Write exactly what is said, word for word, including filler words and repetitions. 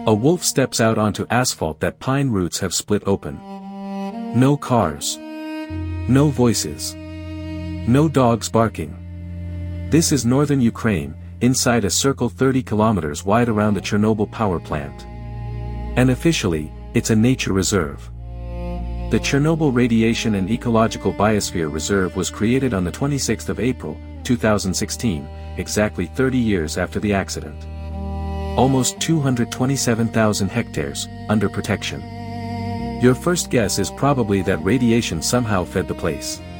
A wolf steps out onto asphalt that pine roots have split open. No cars. No voices. No dogs barking. This is northern Ukraine, inside a circle thirty kilometers wide around the Chernobyl power plant. And officially, it's a nature reserve. The Chernobyl Radiation and Ecological Biosphere Reserve was created on the twenty-sixth of April, two thousand sixteen, exactly thirty years after the accident. Almost two hundred twenty-seven thousand hectares, under protection. Your first guess is probably that radiation somehow fed the place.